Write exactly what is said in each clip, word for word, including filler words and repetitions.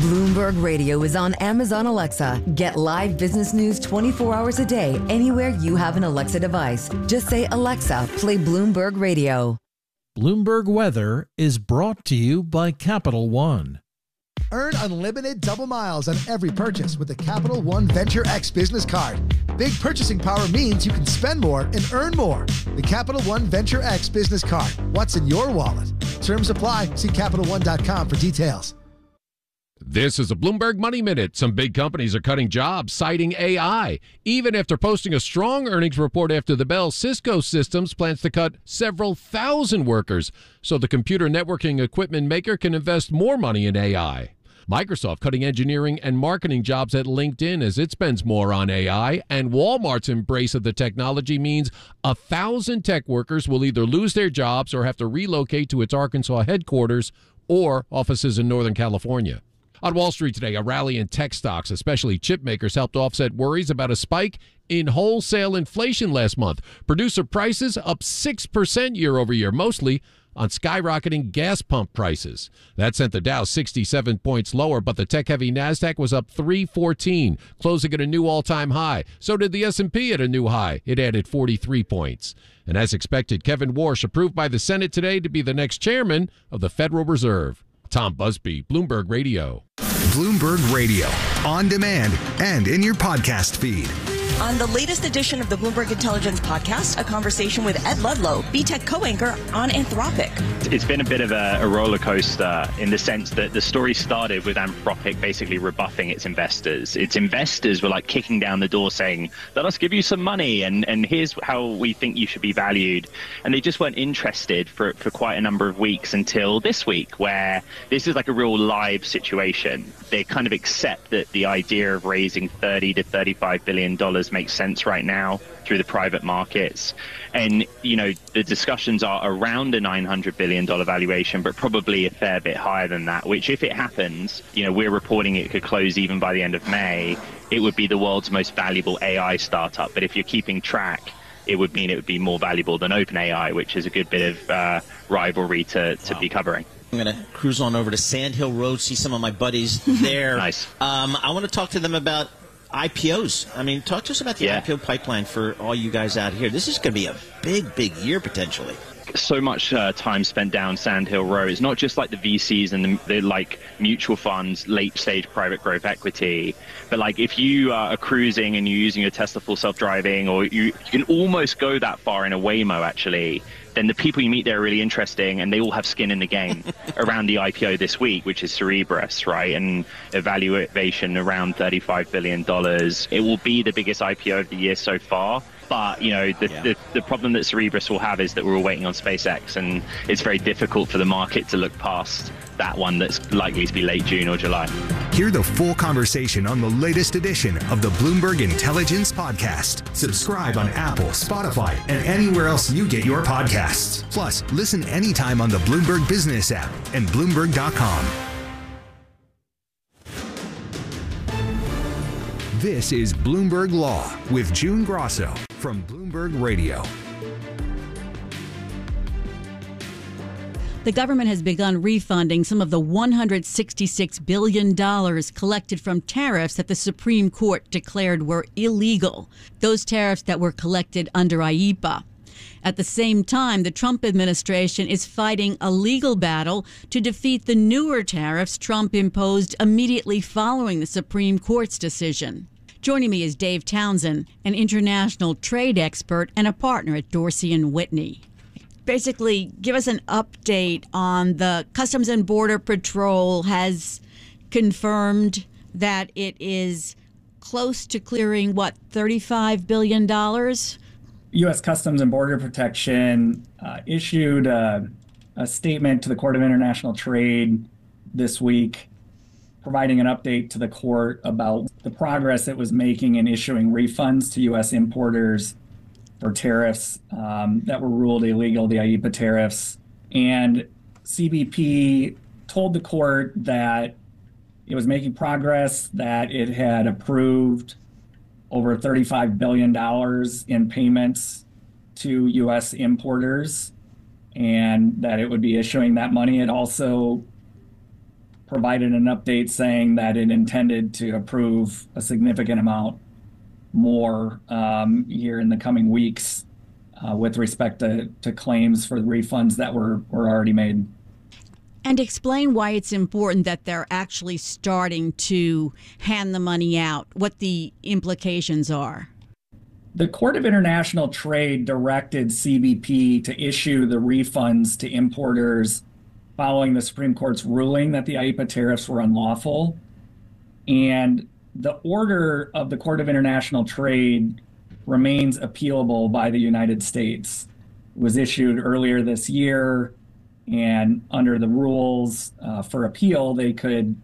Bloomberg Radio is on Amazon Alexa. Get live business news twenty-four hours a day anywhere you have an Alexa device. Just say, Alexa, play Bloomberg Radio. Bloomberg Weather is brought to you by Capital One. Earn unlimited double miles on every purchase with the Capital One Venture X business card. Big purchasing power means you can spend more and earn more. The Capital One Venture X business card. What's in your wallet? Terms apply. See Capital One dot com for details. This is a Bloomberg Money Minute. Some big companies are cutting jobs, citing A I. Even after posting a strong earnings report after the bell, Cisco Systems plans to cut several thousand workers so the computer networking equipment maker can invest more money in A I. Microsoft cutting engineering and marketing jobs at LinkedIn as it spends more on A I. And Walmart's embrace of the technology means a thousand tech workers will either lose their jobs or have to relocate to its Arkansas headquarters or offices in Northern California. On Wall Street today, a rally in tech stocks, especially chip makers, helped offset worries about a spike in wholesale inflation last month. Producer prices up six percent year over year, mostly on skyrocketing gas pump prices. That sent the Dow sixty-seven points lower, but the tech-heavy NASDAQ was up three fourteen, closing at a new all-time high. So did the S and P at a new high. It added forty-three points. And as expected, Kevin Warsh approved by the Senate today to be the next chairman of the Federal Reserve. Tom Busby, Bloomberg Radio. Bloomberg Radio, on demand and in your podcast feed. On the latest edition of the Bloomberg Intelligence Podcast, a conversation with Ed Ludlow, B TEC co-anchor on Anthropic. It's been a bit of a, a roller coaster in the sense that the story started with Anthropic basically rebuffing its investors. Its investors were like kicking down the door saying, let us give you some money and, and here's how we think you should be valued. And they just weren't interested for, for quite a number of weeks until this week, where this is like a real live situation. They kind of accept that the idea of raising thirty to thirty-five billion dollars makes sense right now through the private markets. And, you know, the discussions are around a nine hundred billion dollars valuation, but probably a fair bit higher than that, which if it happens, you know, we're reporting it could close even by the end of May. It would be the world's most valuable A I startup. But if you're keeping track, it would mean it would be more valuable than OpenAI, which is a good bit of uh, rivalry to, to wow. be covering. I'm going to cruise on over to Sand Hill Road, see some of my buddies there. Nice. Um, I want to talk to them about I P Os. I mean, talk to us about the yeah. I P O pipeline for all you guys out here. This is going to be a big, big year potentially. So much uh, time spent down Sand Hill Road. It's not just like the V Cs and the, the like mutual funds, late stage private growth equity, but like if you uh, are cruising and you're using your Tesla full self-driving, or you, you can almost go that far in a Waymo actually, then the people you meet there are really interesting, and they all have skin in the game around the I P O this week, which is Cerebras, right? And evaluation around thirty-five billion dollars. It will be the biggest I P O of the year so far. But, you know, the, yeah. the, the problem that Cerebras will have is that we're all waiting on SpaceX, and it's very difficult for the market to look past that one that's likely to be late June or July. Hear the full conversation on the latest edition of the Bloomberg Intelligence Podcast. Subscribe on Apple, Spotify, and anywhere else you get your podcasts. Plus, listen anytime on the Bloomberg Business app and Bloomberg dot com. This is Bloomberg Law with June Grosso from Bloomberg Radio. The government has begun refunding some of the one hundred sixty-six billion dollars collected from tariffs that the Supreme Court declared were illegal. Those tariffs that were collected under I E P A. At the same time, the Trump administration is fighting a legal battle to defeat the newer tariffs Trump imposed immediately following the Supreme Court's decision. Joining me is Dave Townsend, an international trade expert and a partner at Dorsey and Whitney. Basically, give us an update on the Customs and Border Patrol has confirmed that it is close to clearing, what, thirty-five billion dollars? U S Customs and Border Protection uh, issued a, a statement to the Court of International Trade this week, providing an update to the court about the progress it was making in issuing refunds to U S importers for tariffs um, that were ruled illegal, the I E P A tariffs. And C B P told the court that it was making progress, that it had approved over thirty-five billion dollars in payments to U S importers, and that it would be issuing that money. It also provided an update saying that it intended to approve a significant amount more um, here in the coming weeks uh, with respect to, to claims for the refunds that were, were already made. And explain why it's important that they're actually starting to hand the money out, what the implications are. The Court of International Trade directed C B P to issue the refunds to importers following the Supreme Court's ruling that the I E P A tariffs were unlawful. And the order of the Court of International Trade remains appealable by the United States. It was issued earlier this year, and under the rules uh, for appeal, they could,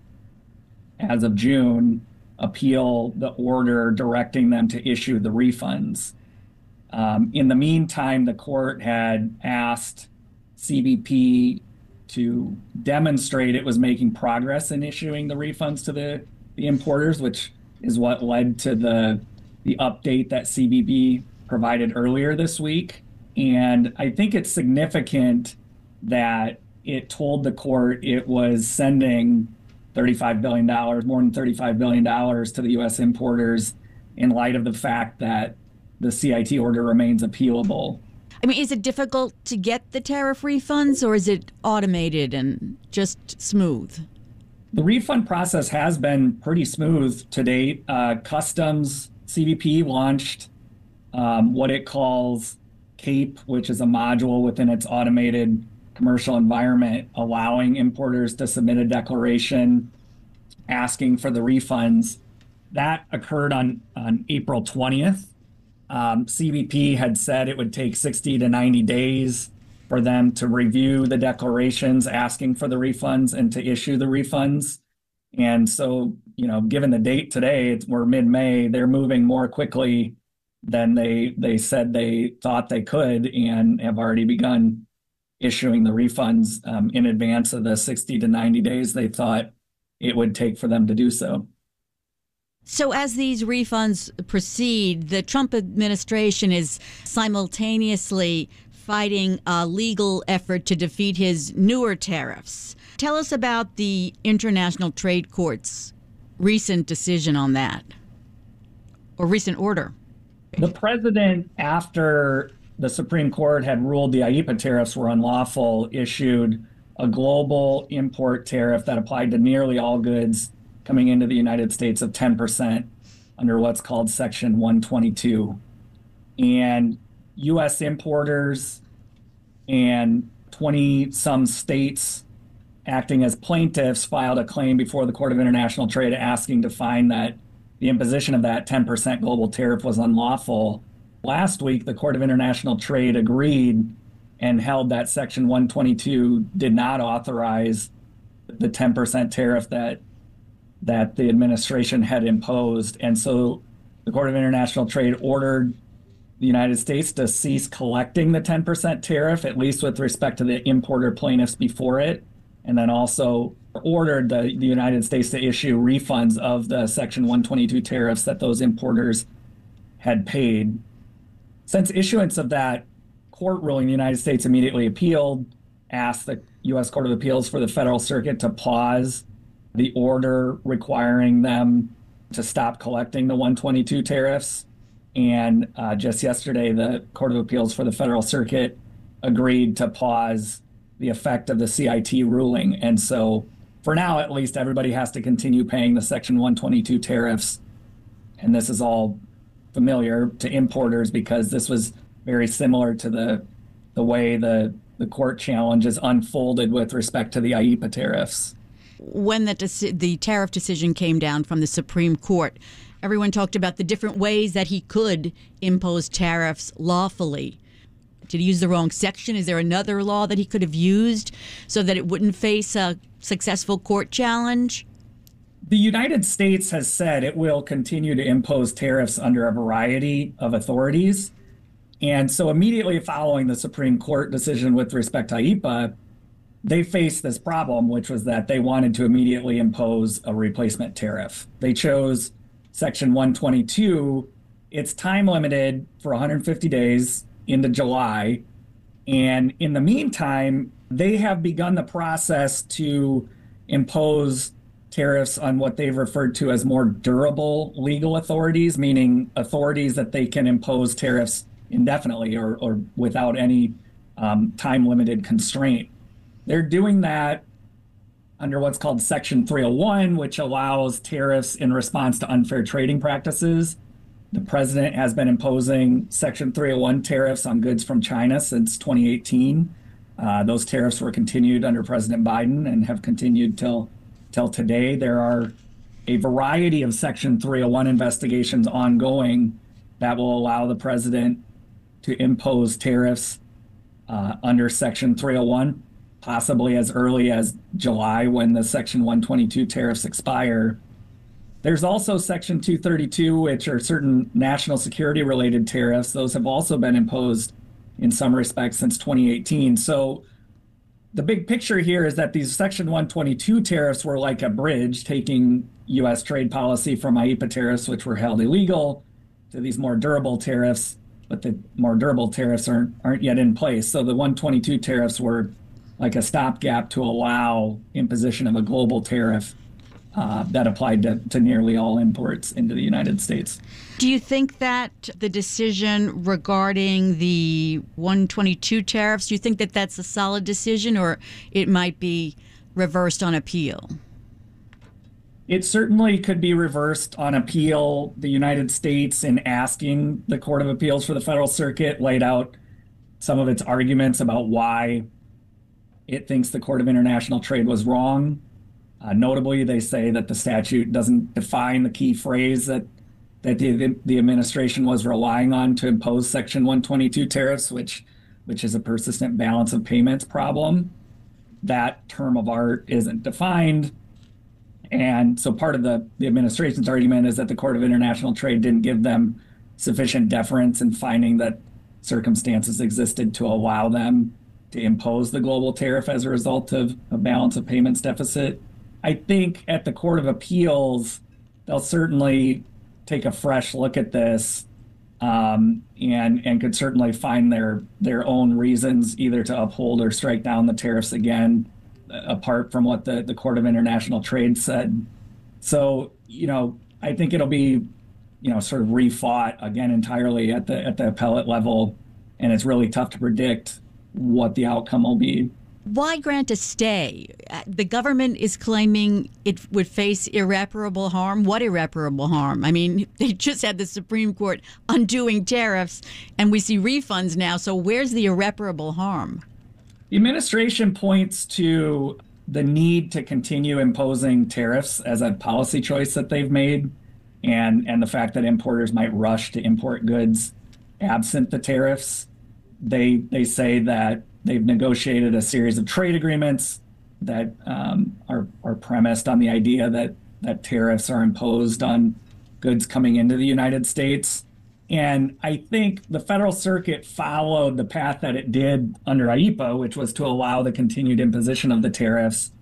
as of June, appeal the order directing them to issue the refunds. Um, in the meantime, the court had asked C B P to demonstrate it was making progress in issuing the refunds to the, the importers, which is what led to the, the update that C B P provided earlier this week. And I think it's significant that it told the court it was sending thirty-five billion dollars, more than thirty-five billion dollars to the U S importers in light of the fact that the C I T order remains appealable. I mean, is it difficult to get the tariff refunds, or is it automated and just smooth? The refund process has been pretty smooth to date. Uh, Customs, C B P launched um, what it calls CAPE, which is a module within its automated commercial environment, allowing importers to submit a declaration asking for the refunds. That occurred on, on April twentieth. Um, C B P had said it would take sixty to ninety days for them to review the declarations asking for the refunds and to issue the refunds. And so, you know, given the date today, it's, we're mid-May, they're moving more quickly than they, they said they thought they could, and have already begun issuing the refunds um, in advance of the sixty to ninety days they thought it would take for them to do so. So as these refunds proceed, the Trump administration is simultaneously fighting a legal effort to defeat his newer tariffs. Tell us about the International Trade Court's recent decision on that, or recent order. The president, after the Supreme Court had ruled the I E P A tariffs were unlawful, issued a global import tariff that applied to nearly all goods coming into the United States of ten percent under what's called Section one twenty-two. And U S importers and twenty some states acting as plaintiffs filed a claim before the Court of International Trade asking to find that the imposition of that ten percent global tariff was unlawful. Last week, the Court of International Trade agreed and held that Section one twenty-two did not authorize the ten percent tariff that that the administration had imposed. And so the Court of International Trade ordered the United States to cease collecting the ten percent tariff, at least with respect to the importer plaintiffs before it, and then also ordered the, the United States to issue refunds of the Section one twenty-two tariffs that those importers had paid. Since issuance of that court ruling, the United States immediately appealed, asked the U S Court of Appeals for the Federal Circuit to pause the order requiring them to stop collecting the one twenty-two tariffs. And uh, just yesterday, the Court of Appeals for the Federal Circuit agreed to pause the effect of the C I T ruling. And so for now, at least, everybody has to continue paying the Section one twenty-two tariffs. And this is all familiar to importers because this was very similar to the the way the, the court challenges unfolded with respect to the I E P A tariffs. When the, deci- the tariff decision came down from the Supreme Court, everyone talked about the different ways that he could impose tariffs lawfully. Did he use the wrong section? Is there another law that he could have used so that it wouldn't face a successful court challenge? The United States has said it will continue to impose tariffs under a variety of authorities. And so immediately following the Supreme Court decision with respect to I E P A, they faced this problem, which was that they wanted to immediately impose a replacement tariff. They chose Section one twenty-two. It's time limited for one hundred fifty days into July. And in the meantime, they have begun the process to impose tariffs on what they've referred to as more durable legal authorities, meaning authorities that they can impose tariffs indefinitely or, or without any um, time-limited constraint. They're doing that under what's called Section three oh one, which allows tariffs in response to unfair trading practices. The president has been imposing Section three oh one tariffs on goods from China since twenty eighteen. Uh, those tariffs were continued under President Biden and have continued till, till today. There are a variety of Section three oh one investigations ongoing that will allow the president to impose tariffs uh, under Section three oh one. Possibly as early as July when the Section one twenty-two tariffs expire. There's also Section two thirty-two, which are certain national security related tariffs. Those have also been imposed in some respects since twenty eighteen. So the big picture here is that these Section one twenty-two tariffs were like a bridge, taking U S trade policy from I E P A tariffs, which were held illegal, to these more durable tariffs, but the more durable tariffs aren't, aren't yet in place. So the one twenty-two tariffs were like a stopgap to allow imposition of a global tariff uh, that applied to, to nearly all imports into the United States. Do you think that the decision regarding the one twenty-two tariffs, do you think that that's a solid decision, or it might be reversed on appeal? It certainly could be reversed on appeal. The United States, in asking the Court of Appeals for the Federal Circuit, laid out some of its arguments about why it thinks the Court of International Trade was wrong. Uh, notably, they say that the statute doesn't define the key phrase that that the, the administration was relying on to impose Section one twenty-two tariffs, which which is a persistent balance of payments problem. That term of art isn't defined. And so part of the, the administration's argument is that the Court of International Trade didn't give them sufficient deference in finding that circumstances existed to allow them to impose the global tariff as a result of a balance of payments deficit. I think at the Court of Appeals, they'll certainly take a fresh look at this um, and and could certainly find their their own reasons either to uphold or strike down the tariffs again, apart from what the, the Court of International Trade said. So, you know, I think it'll be, you know, sort of refought again entirely at the at the appellate level, and it's really tough to predict what the outcome will be. Why grant a stay? The government is claiming it would face irreparable harm. What irreparable harm? I mean, they just had the Supreme Court undoing tariffs, and we see refunds now. So where's the irreparable harm? The administration points to the need to continue imposing tariffs as a policy choice that they've made, and, and the fact that importers might rush to import goods absent the tariffs. They they say that they've negotiated a series of trade agreements that um, are are premised on the idea that that tariffs are imposed on goods coming into the United States. And I think the Federal Circuit followed the path that it did under I E P A, which was to allow the continued imposition of the tariffs.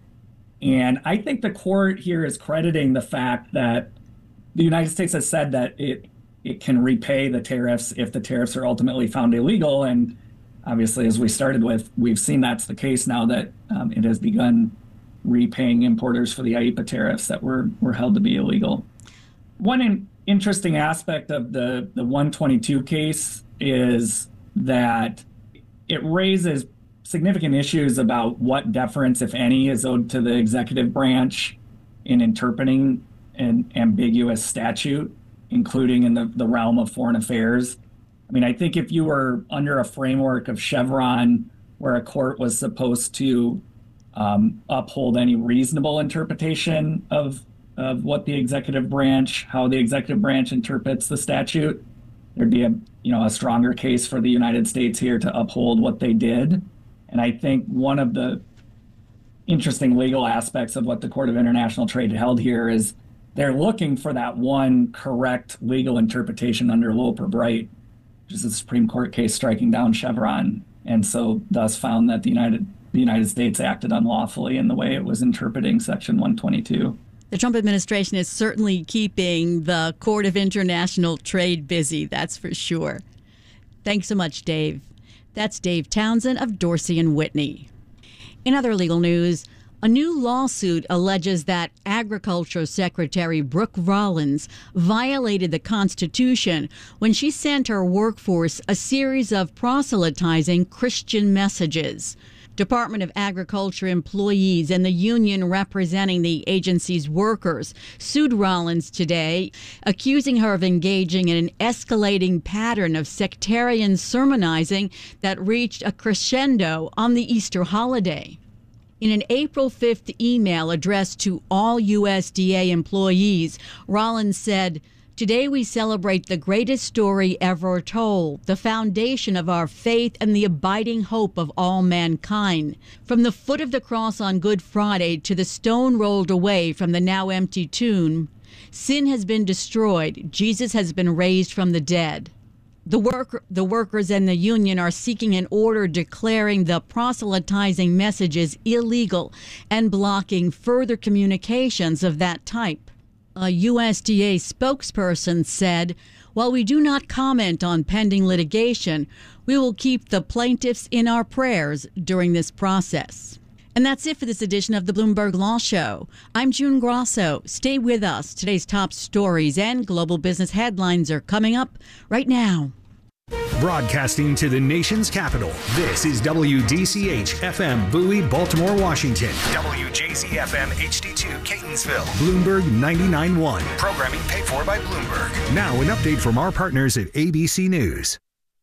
And I think the court here is crediting the fact that the United States has said that it it can repay the tariffs if the tariffs are ultimately found illegal. And obviously, as we started with, we've seen that's the case now that um, it has begun repaying importers for the I E P A tariffs that were, were held to be illegal. One in, interesting aspect of the, the one twenty-two case is that it raises significant issues about what deference, if any, is owed to the executive branch in interpreting an ambiguous statute, including in the, the realm of foreign affairs. I mean, I think if you were under a framework of Chevron where a court was supposed to um, uphold any reasonable interpretation of, of what the executive branch, how the executive branch interprets the statute, there'd be a, you know, a stronger case for the United States here to uphold what they did. And I think one of the interesting legal aspects of what the Court of International Trade held here is they're looking for that one correct legal interpretation under Loper-Bright, which is the Supreme Court case striking down Chevron, and so thus found that the United the United States acted unlawfully in the way it was interpreting Section one twenty-two. The Trump administration is certainly keeping the Court of International Trade busy, that's for sure. Thanks so much, Dave. That's Dave Townsend of Dorsey and Whitney. In other legal news, A new lawsuit alleges that Agriculture Secretary Brooke Rollins violated the Constitution when she sent her workforce a series of proselytizing Christian messages. Department of Agriculture employees and the union representing the agency's workers sued Rollins today, accusing her of engaging in an escalating pattern of sectarian sermonizing that reached a crescendo on the Easter holiday. In an April fifth email addressed to all U S D A employees, Rollins said, "Today we celebrate the greatest story ever told, the foundation of our faith and the abiding hope of all mankind. From the foot of the cross on Good Friday to the stone rolled away from the now empty tomb, sin has been destroyed, Jesus has been raised from the dead." The work, the workers and the union are seeking an order declaring the proselytizing messages illegal and blocking further communications of that type. A U S D A spokesperson said, "While we do not comment on pending litigation, we will keep the plaintiffs in our prayers during this process." And that's it for this edition of the Bloomberg Law Show. I'm June Grosso. Stay with us. Today's top stories and global business headlines are coming up right now. Broadcasting to the nation's capital, this is W D C H F M Bowie, Baltimore, Washington. W J Z F M H D two, Catonsville. Bloomberg ninety-nine point one. Programming paid for by Bloomberg. Now an update from our partners at A B C News.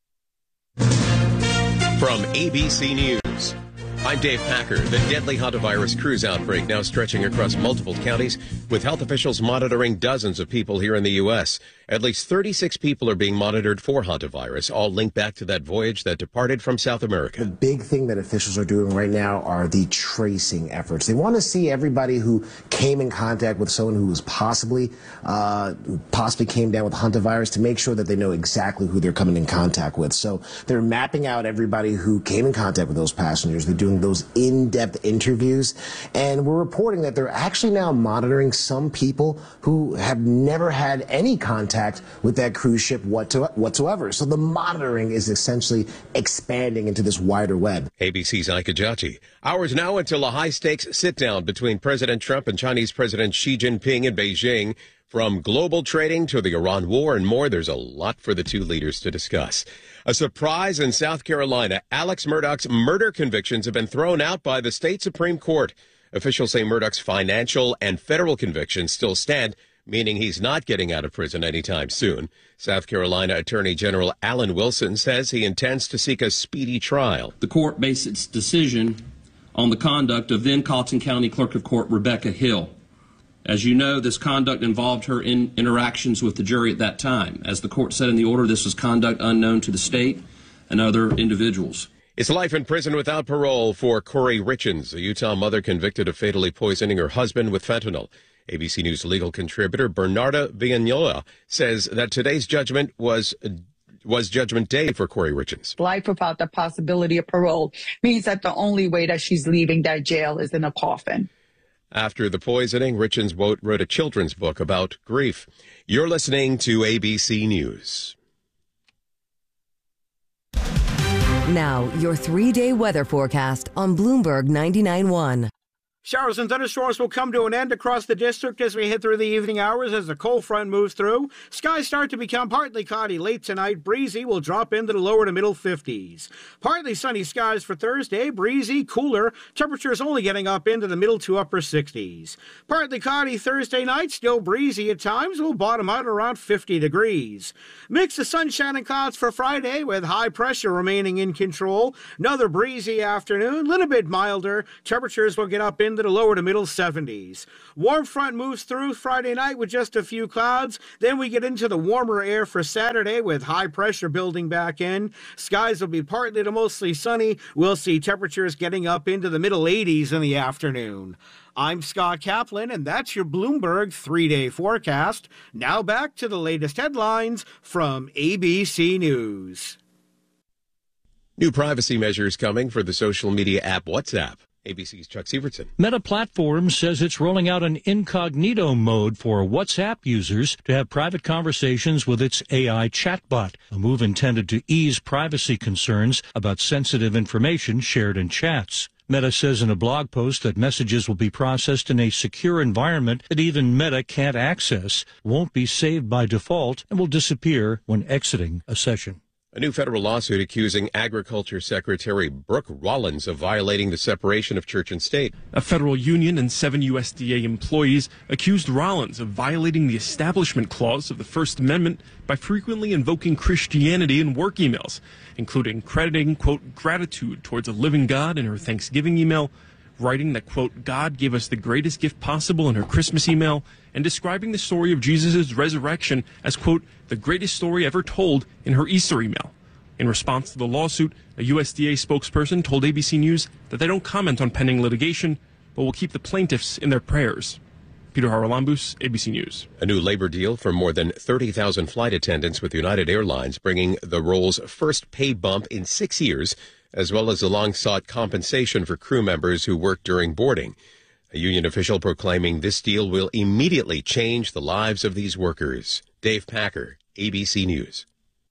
From A B C News, I'm Dave Packer. The deadly hantavirus cruise outbreak now stretching across multiple counties, with health officials monitoring dozens of people here in the U S. At least thirty-six people are being monitored for hantavirus, all linked back to that voyage that departed from South America. The big thing that officials are doing right now are the tracing efforts. They want to see everybody who came in contact with someone who was possibly, uh, possibly came down with hantavirus to make sure that they know exactly who they're coming in contact with. So they're mapping out everybody who came in contact with those passengers. They're doing those in-depth interviews, and we're reporting that they're actually now monitoring some people who have never had any contact with that cruise ship whatsoever. So the monitoring is essentially expanding into this wider web. A B C's Ike Ajachi. Hours now until a high-stakes sit-down between President Trump and Chinese President Xi Jinping in Beijing. From global trading to the Iran war and more, there's a lot for the two leaders to discuss. A surprise in South Carolina. Alex Murdaugh's murder convictions have been thrown out by the state Supreme Court. Officials say Murdaugh's financial and federal convictions still stand, meaning he's not getting out of prison anytime soon. South Carolina Attorney General Alan Wilson says he intends to seek a speedy trial. The court based its decision on the conduct of then Colleton County Clerk of Court Rebecca Hill. As you know, this conduct involved her in interactions with the jury at that time. As the court said in the order, this was conduct unknown to the state and other individuals. It's life in prison without parole for Corey Richins, a Utah mother convicted of fatally poisoning her husband with fentanyl. A B C News legal contributor Bernarda Villanueva says that today's judgment was was Judgment Day for Corey Richins. Life without the possibility of parole means that the only way that she's leaving that jail is in a coffin. After the poisoning, Richins wrote a children's book about grief. You're listening to A B C News. Now, your three-day weather forecast on Bloomberg ninety-nine point one. Showers and thunderstorms will come to an end across the district as we head through the evening hours as the cold front moves through. Skies start to become partly cloudy late tonight. Breezy will drop into the lower to middle fifties. Partly sunny skies for Thursday. Breezy, cooler. Temperatures only getting up into the middle to upper sixties. Partly cloudy Thursday night. Still breezy at times. Will bottom out around fifty degrees. Mix of sunshine and clouds for Friday with high pressure remaining in control. Another breezy afternoon. Little bit milder. Temperatures will get up into the lower to middle seventies. Warm front moves through Friday night with just a few clouds. Then we get into the warmer air for Saturday with high pressure building back in. Skies will be partly to mostly sunny. We'll see temperatures getting up into the middle eighties in the afternoon. I'm Scott Kaplan, and that's your Bloomberg three-day forecast. Now back to the latest headlines from A B C News. New privacy measures coming for the social media app WhatsApp. A B C's Chuck Sievertson. Meta Platforms says it's rolling out an incognito mode for WhatsApp users to have private conversations with its A I chatbot, a move intended to ease privacy concerns about sensitive information shared in chats. Meta says in a blog post that messages will be processed in a secure environment that even Meta can't access, won't be saved by default, and will disappear when exiting a session. A new federal lawsuit accusing Agriculture Secretary Brooke Rollins of violating the separation of church and state. A federal union and seven U S D A employees accused Rollins of violating the Establishment Clause of the First Amendment by frequently invoking Christianity in work emails, including crediting, quote, gratitude towards a living God in her Thanksgiving email, writing that, quote, God gave us the greatest gift possible in her Christmas email, and describing the story of Jesus' resurrection as, quote, the greatest story ever told in her Easter email. In response to the lawsuit, a U S D A spokesperson told A B C News that they don't comment on pending litigation, but will keep the plaintiffs in their prayers. Peter Haralambous, A B C News. A new labor deal for more than thirty thousand flight attendants with United Airlines, bringing the role's first pay bump in six years, as well as a long-sought compensation for crew members who work during boarding. A union official proclaiming this deal will immediately change the lives of these workers. Dave Packer, A B C News.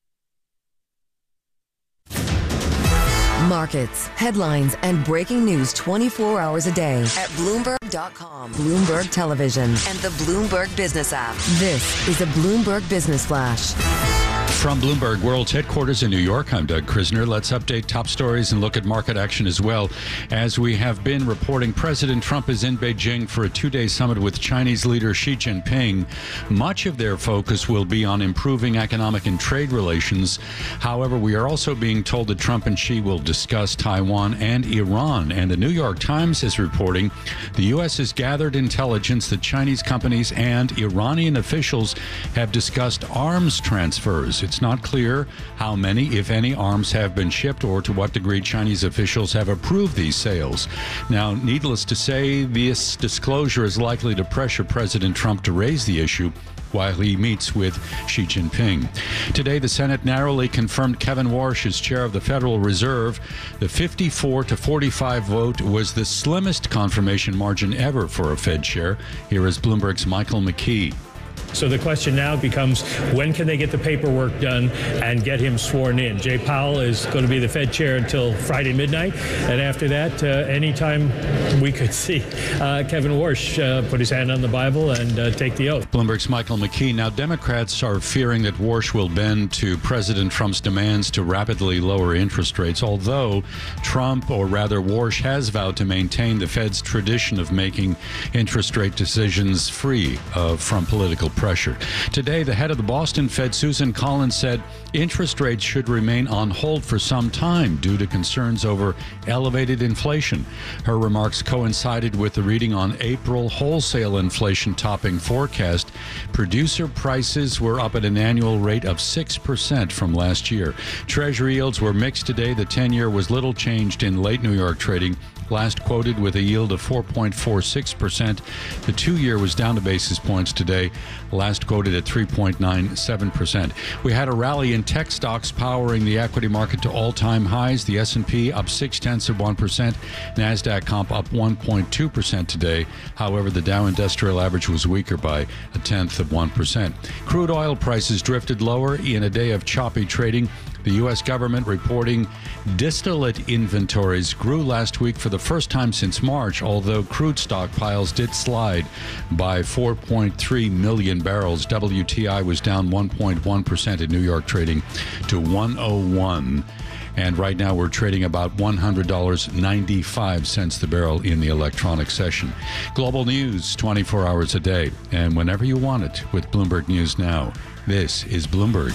Markets, headlines, and breaking news twenty-four hours a day at Bloomberg dot com, Bloomberg Television, and the Bloomberg Business app. This is a Bloomberg Business Flash. From Bloomberg World's headquarters in New York, I'm Doug Krisner. Let's update top stories and look at market action as well. As we have been reporting, President Trump is in Beijing for a two-day summit with Chinese leader Xi Jinping. Much of their focus will be on improving economic and trade relations. However, we are also being told that Trump and Xi will discuss Taiwan and Iran. And the New York Times is reporting the U S has gathered intelligence that Chinese companies and Iranian officials have discussed arms transfers. It's not clear how many, if any, arms have been shipped or to what degree Chinese officials have approved these sales. Now, needless to say, this disclosure is likely to pressure President Trump to raise the issue while he meets with Xi Jinping. Today, the Senate narrowly confirmed Kevin Warsh as chair of the Federal Reserve. The fifty-four to forty-five vote was the slimmest confirmation margin ever for a Fed chair. Here is Bloomberg's Michael McKee. So the question now becomes, when can they get the paperwork done and get him sworn in? Jay Powell is going to be the Fed chair until Friday midnight. And after that, uh, anytime we could see uh, Kevin Warsh uh, put his hand on the Bible and uh, take the oath. Bloomberg's Michael McKee. Now, Democrats are fearing that Warsh will bend to President Trump's demands to rapidly lower interest rates, although Trump, or rather Warsh, has vowed to maintain the Fed's tradition of making interest rate decisions free uh, from political pressure. Pressure. Today, the head of the Boston Fed, Susan Collins, said interest rates should remain on hold for some time due to concerns over elevated inflation. Her remarks coincided with the reading on April wholesale inflation topping forecast. Producer prices were up at an annual rate of six percent from last year. Treasury yields were mixed today. The ten-year was little changed in late New York trading, last quoted with a yield of four point four six percent. The two-year was down a basis points today, last quoted at three point nine seven percent. We had a rally in tech stocks powering the equity market to all-time highs. The S and P up six-tenths of one percent. NASDAQ comp up one point two percent today. However, the Dow Industrial Average was weaker by a tenth of one percent. Crude oil prices drifted lower in a day of choppy trading. The U S government reporting distillate inventories grew last week for the first time since March, although crude stockpiles did slide by four point three million barrels. W T I was down one point one percent in New York trading to one oh one. And right now we're trading about one hundred dollars and ninety-five cents the barrel in the electronic session. Global news twenty-four hours a day and whenever you want it with Bloomberg News Now. This is Bloomberg.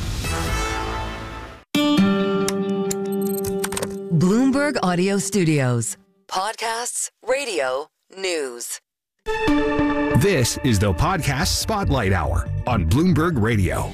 Bloomberg Audio Studios. Podcasts, radio, news. This is the Podcast Spotlight Hour on Bloomberg Radio.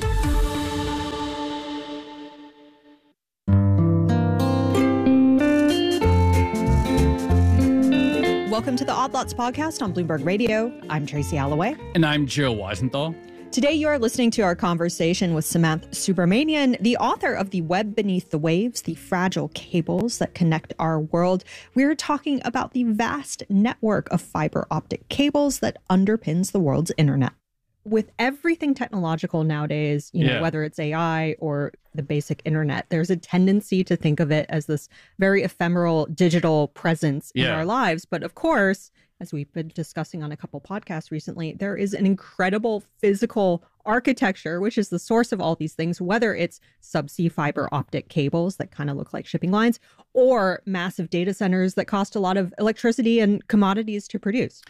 Welcome to the Odd Lots podcast on Bloomberg Radio. I'm Tracy Alloway. And I'm Joe Weisenthal. Today, you are listening to our conversation with Samantha Subramanian, the author of The Web Beneath the Waves, the fragile cables that connect our world. We're talking about the vast network of fiber optic cables that underpins the world's internet. With everything technological nowadays, you know, yeah. whether it's A I or the basic internet. There's a tendency to think of it as this very ephemeral digital presence in Yeah. our lives. But of course, as we've been discussing on a couple podcasts recently, there is an incredible physical architecture, which is the source of all these things, whether it's subsea fiber optic cables that kind of look like shipping lines, or massive data centers that cost a lot of electricity and commodities to produce.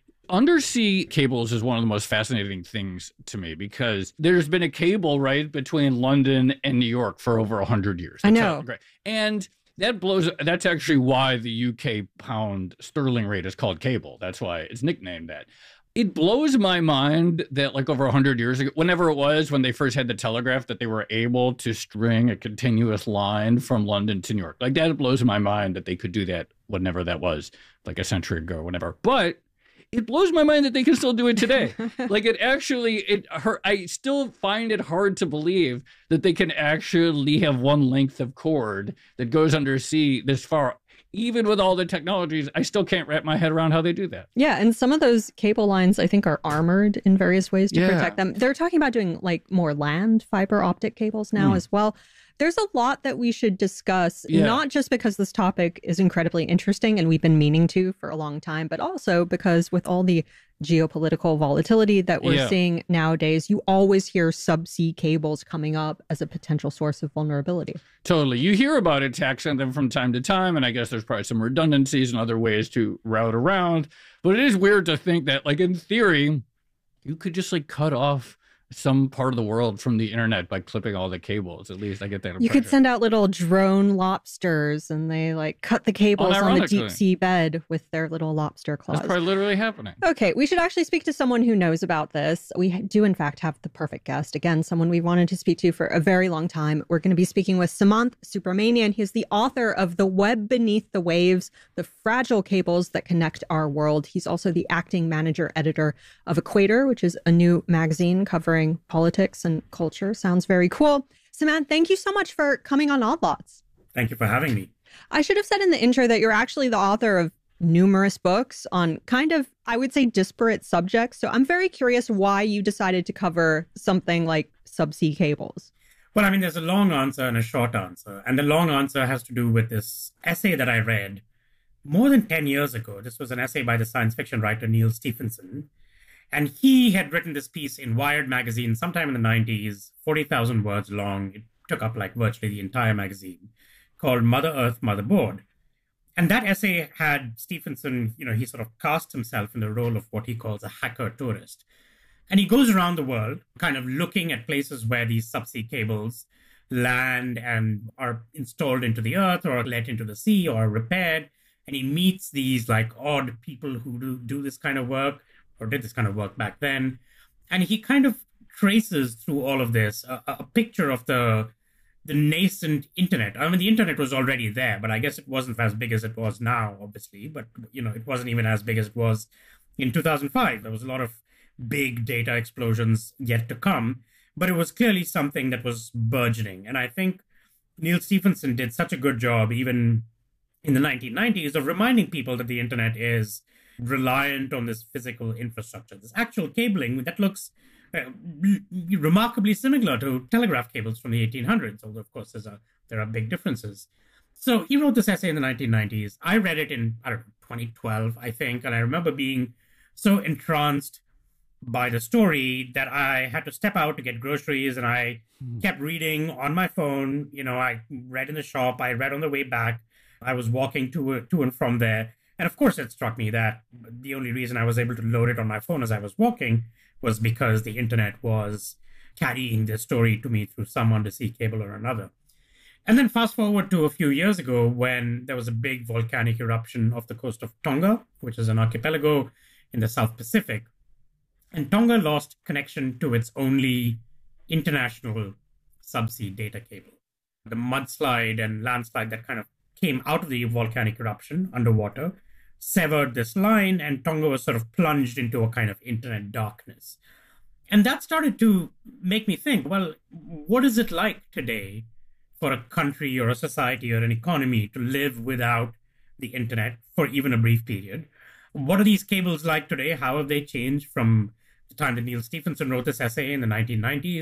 Undersea cables is one of the most fascinating things to me because there's been a cable right between London and New York for over one hundred years. I That's know. how- great. And that blows. That's actually why the U K pound sterling rate is called cable. That's why it's nicknamed that. It blows my mind that like over one hundred years ago, whenever it was, when they first had the telegraph, that they were able to string a continuous line from London to New York. Like that blows my mind that they could do that whenever that was, like a century ago or whenever. But it blows my mind that they can still do it today. Like it actually, it hurt. I still find it hard to believe that they can actually have one length of cord that goes undersea this far. Even with all the technologies, I still can't wrap my head around how they do that. Yeah, and some of those cable lines, I think, are armored in various ways to Yeah. protect them. They're talking about doing like more land fiber optic cables now Mm. as well. There's a lot that we should discuss, Yeah. not just because this topic is incredibly interesting and we've been meaning to for a long time, but also because with all the geopolitical volatility that we're Yeah. seeing nowadays, you always hear subsea cables coming up as a potential source of vulnerability. Totally. You hear about attacks on them from time to time, and I guess there's probably some redundancies and other ways to route around. But it is weird to think that, like, in theory, you could just, like, cut off some part of the world from the internet by clipping all the cables. At least I get that impression. You could send out little drone lobsters and they like cut the cables on the Unironically. deep sea bed with their little lobster claws. That's probably literally happening. Okay, we should actually speak to someone who knows about this. We do, in fact, have the perfect guest. Again, someone we wanted to speak to for a very long time. We're going to be speaking with Samanth Subramanian. He's the author of The Web Beneath the Waves, The Fragile Cables That Connect Our World. He's also the acting manager editor of Equator, which is a new magazine covering politics and culture. Sounds very cool. Samanth, thank you so much for coming on Odd Lots. Thank you for having me. I should have said in the intro that you're actually the author of numerous books on kind of, I would say, disparate subjects. So I'm very curious why you decided to cover something like subsea cables. Well, I mean, there's a long answer and a short answer. And the long answer has to do with this essay that I read more than ten years ago. This was an essay by the science fiction writer Neal Stephenson. And he had written this piece in Wired magazine sometime in the nineties, forty thousand words long. It took up like virtually the entire magazine, called Mother Earth, Motherboard. And that essay had Stephenson, you know, he sort of cast himself in the role of what he calls a hacker tourist. And he goes around the world kind of looking at places where these subsea cables land and are installed into the earth or let into the sea or repaired. And he meets these like odd people who do, do this kind of work, or did this kind of work back then. And he kind of traces through all of this a, a picture of the the nascent internet. I mean, the internet was already there, but I guess it wasn't as big as it was now, obviously. But, you know, it wasn't even as big as it was in two thousand five. There was a lot of big data explosions yet to come, but it was clearly something that was burgeoning. And I think Neal Stephenson did such a good job, even in the nineteen nineties, of reminding people that the internet is reliant on this physical infrastructure, this actual cabling that looks uh, remarkably similar to telegraph cables from the eighteen hundreds, although of course there's a, there are big differences. So he wrote this essay in the nineteen nineties. I read it in, I don't know, twenty twelve, I think, and I remember being so entranced by the story that I had to step out to get groceries, and I hmm. kept reading on my phone. You know, I read in the shop, I read on the way back. I was walking to to and from there. And of course, it struck me that the only reason I was able to load it on my phone as I was walking was because the internet was carrying the story to me through some undersea cable or another. And then fast forward to a few years ago when there was a big volcanic eruption off the coast of Tonga, which is an archipelago in the South Pacific. And Tonga lost connection to its only international subsea data cable. The mudslide and landslide that kind of came out of the volcanic eruption underwater severed this line, and Tonga was sort of plunged into a kind of internet darkness. And that started to make me think, well, what is it like today for a country or a society or an economy to live without the internet for even a brief period? What are these cables like today? How have they changed from the time that Neal Stephenson wrote this essay in the nineteen nineties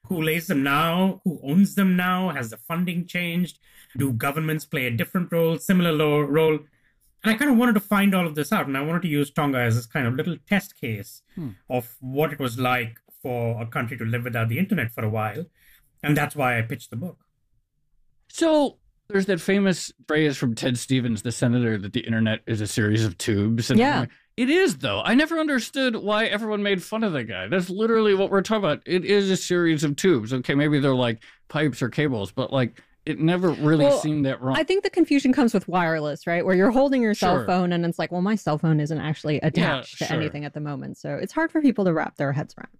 Who lays them now? Who owns them now? Has the funding changed? Do governments play a different role, similar lo- role? And I kind of wanted to find all of this out, and I wanted to use Tonga as this kind of little test case hmm. of what it was like for a country to live without the internet for a while. And that's why I pitched the book. So there's that famous phrase from Ted Stevens, the senator, that the internet is a series of tubes. And yeah. It is, though. I never understood why everyone made fun of the guy. That's literally what we're talking about. It is a series of tubes. Okay, maybe they're like pipes or cables, but like it never really well, seemed that wrong. I think the confusion comes with wireless, right? Where you're holding your cell Sure. phone and it's like, well, my cell phone isn't actually attached Yeah, to sure. anything at the moment. So it's hard for people to wrap their heads around.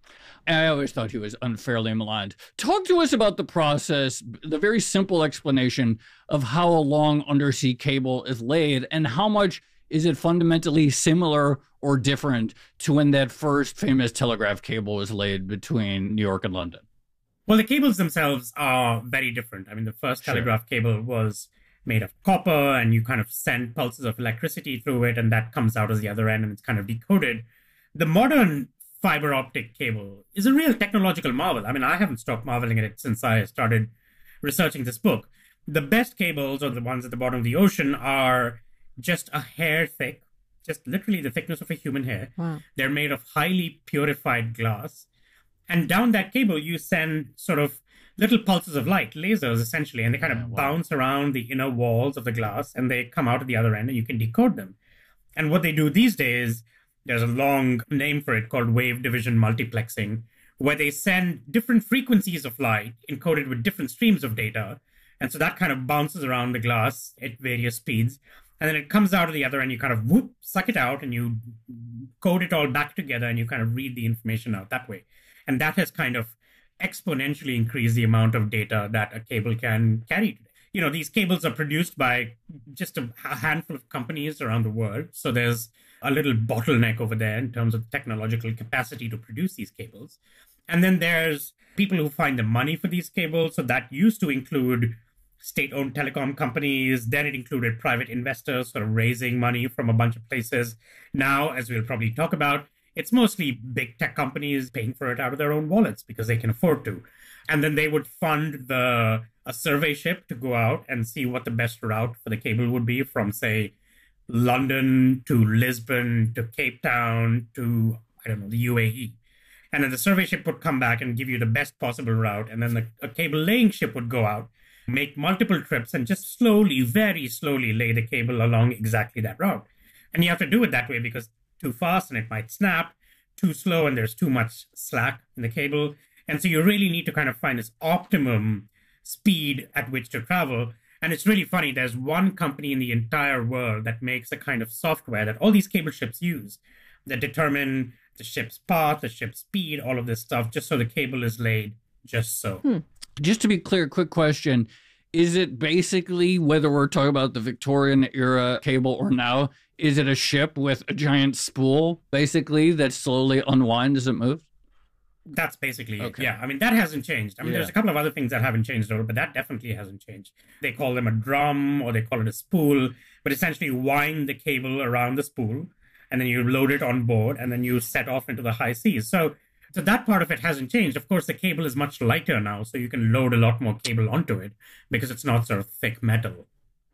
I always thought he was unfairly maligned. Talk to us about the process, the very simple explanation of how a long undersea cable is laid, and how much is it fundamentally similar or different to when that first famous telegraph cable was laid between New York and London? Well, the cables themselves are very different. I mean, the first Sure. telegraph cable was made of copper, and you kind of send pulses of electricity through it, and that comes out as the other end, and it's kind of decoded. The modern fiber optic cable is a real technological marvel. I mean, I haven't stopped marveling at it since I started researching this book. The best cables, or the ones at the bottom of the ocean, are just a hair thick, just literally the thickness of a human hair. Wow. They're made of highly purified glass. And down that cable, you send sort of little pulses of light, lasers essentially, and they kind of Yeah, wow. bounce around the inner walls of the glass, and they come out at the other end, and you can decode them. And what they do these days, there's a long name for it called wave division multiplexing, where they send different frequencies of light encoded with different streams of data. And so that kind of bounces around the glass at various speeds. And then it comes out of the other end, you kind of whoop, suck it out, and you code it all back together, and you kind of read the information out that way. And that has kind of exponentially increased the amount of data that a cable can carry today. You know, these cables are produced by just a handful of companies around the world. So there's a little bottleneck over there in terms of technological capacity to produce these cables. And then there's people who find the money for these cables. So that used to include state-owned telecom companies. Then it included private investors sort of raising money from a bunch of places. Now, as we'll probably talk about, it's mostly big tech companies paying for it out of their own wallets because they can afford to. And then they would fund the a survey ship to go out and see what the best route for the cable would be from, say, London to Lisbon to Cape Town to, I don't know, the U A E. And then the survey ship would come back and give you the best possible route. And then the, a cable laying ship would go out, make multiple trips, and just slowly, very slowly lay the cable along exactly that route. And you have to do it that way because too fast and it might snap, too slow and there's too much slack in the cable. And so you really need to kind of find this optimum speed at which to travel. And it's really funny. There's one company in the entire world that makes a kind of software that all these cable ships use that determine the ship's path, the ship's speed, all of this stuff, just so the cable is laid just so. Hmm. Just to be clear, quick question. Is it basically, whether we're talking about the Victorian era cable or now, is it a ship with a giant spool, basically, that slowly unwinds as it moves? That's basically Okay. it. Yeah, I mean, that hasn't changed. I mean, Yeah. there's a couple of other things that haven't changed over, but that definitely hasn't changed. They call them a drum or they call it a spool, but essentially you wind the cable around the spool and then you load it on board and then you set off into the high seas. So, so that part of it hasn't changed. Of course, the cable is much lighter now, so you can load a lot more cable onto it because it's not sort of thick metal.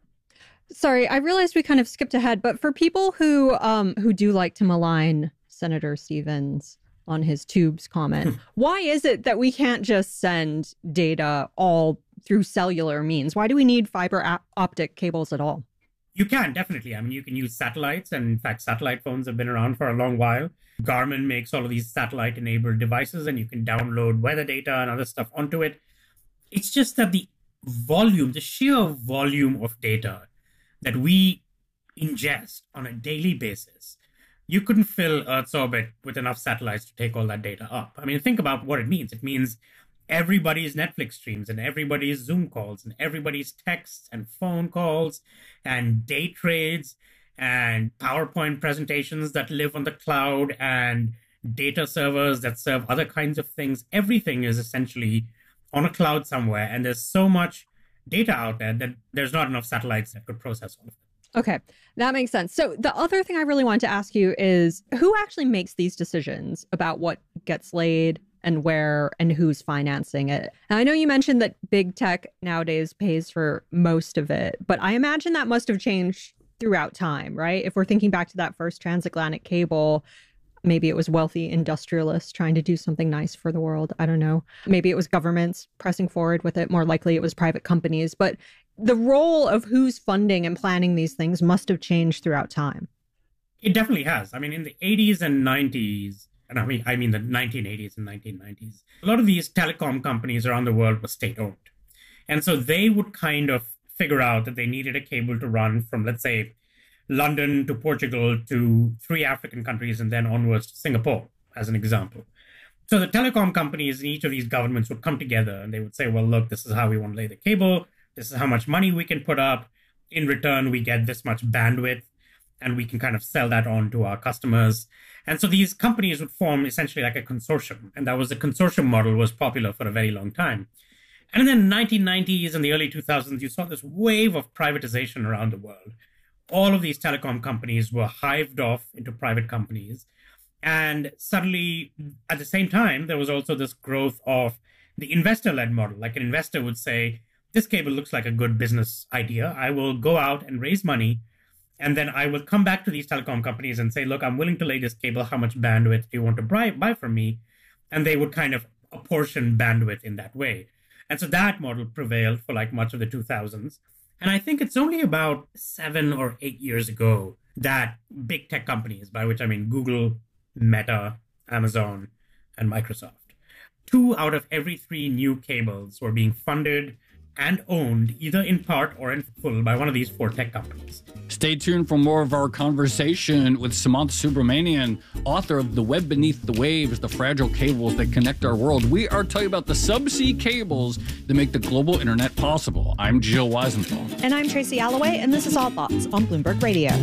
Sorry, I realized we kind of skipped ahead, but for people who um who do like to malign Senator Stevens on his tubes comment, why is it that we can't just send data all through cellular means? Why do we need fiber op- optic cables at all? You can, definitely. I mean, you can use satellites, and in fact, satellite phones have been around for a long while. Garmin makes all of these satellite-enabled devices, and you can download weather data and other stuff onto it. It's just that the volume, the sheer volume of data that we ingest on a daily basis, you couldn't fill Earth's orbit with enough satellites to take all that data up. I mean, think about what it means. It means everybody's Netflix streams and everybody's Zoom calls and everybody's texts and phone calls and day trades and PowerPoint presentations that live on the cloud and data servers that serve other kinds of things. Everything is essentially on a cloud somewhere, and there's so much data out there that there's not enough satellites that could process all of it. Okay, that makes sense. So the other thing I really wanted to ask you is who actually makes these decisions about what gets laid and where and who's financing it. Now, I know you mentioned that big tech nowadays pays for most of it, but I imagine that must have changed throughout time, right? If we're thinking back to that first transatlantic cable, maybe it was wealthy industrialists trying to do something nice for the world. I don't know. Maybe it was governments pressing forward with it. More likely it was private companies. But the role of who's funding and planning these things must have changed throughout time. It definitely has. I mean, in the eighties and nineties, and I mean, I mean the nineteen eighties and nineteen nineties, a lot of these telecom companies around the world were state-owned. And so they would kind of figure out that they needed a cable to run from, let's say, London to Portugal to three African countries and then onwards to Singapore, as an example. So the telecom companies in each of these governments would come together and they would say, well, look, this is how we want to lay the cable. This is how much money we can put up. In return, we get this much bandwidth and we can kind of sell that on to our customers. And so these companies would form essentially like a consortium. And that was the consortium model was popular for a very long time. And in the nineteen nineties and the early two thousands, you saw this wave of privatization around the world. All of these telecom companies were hived off into private companies. And suddenly, at the same time, there was also this growth of the investor-led model. Like an investor would say, this cable looks like a good business idea. I will go out and raise money. And then I will come back to these telecom companies and say, look, I'm willing to lay this cable. How much bandwidth do you want to buy, buy from me? And they would kind of apportion bandwidth in that way. And so that model prevailed for like much of the two thousands. And I think it's only about seven or eight years ago that big tech companies, by which I mean Google, Meta, Amazon, and Microsoft, two out of every three new cables were being funded and owned either in part or in full by one of these four tech companies. Stay tuned for more of our conversation with Sumanth Subramanian, author of The Web Beneath the Waves, The Fragile Cables That Connect Our World. We are talking about the subsea cables that make the global internet possible. I'm Jill Weisenthal. And I'm Tracy Alloway, and this is All Thoughts on Bloomberg Radio.